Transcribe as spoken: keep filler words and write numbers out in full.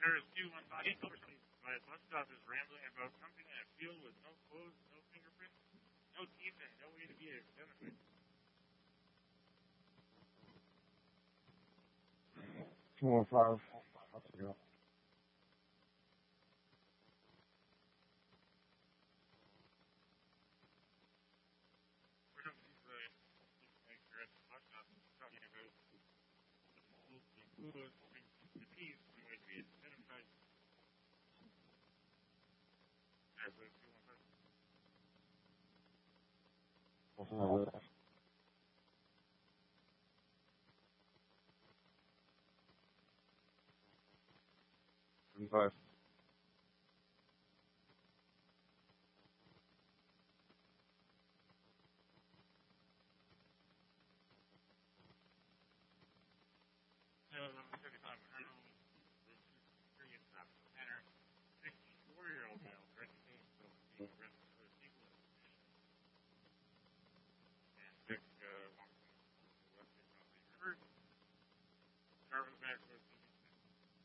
There is two on body overstudied by a bus stop is rambling about something in a field with no clothes, no fingerprints, no teeth, and no way to be identified. Two one five. Let's go. We're not these uh, these are at the bus stop talking about the clothes, the teeth, and no way to be identified. As a two one five. Five. sixty-four-year-old male threatening himself to be arrested for people and took uh, walking the Western Property River. Car was back with the